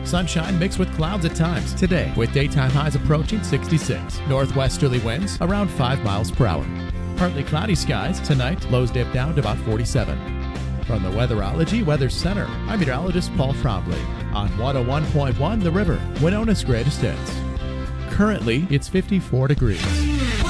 Sunshine mixed with clouds at times today, with daytime highs approaching 66. Northwesterly winds around 5 miles per hour. Partly cloudy skies tonight, lows dip down to about 47. From the Weatherology Weather Center, I'm meteorologist Paul Trombley on 101.1 The River, Winona's greatest hits. Currently, it's 54 degrees.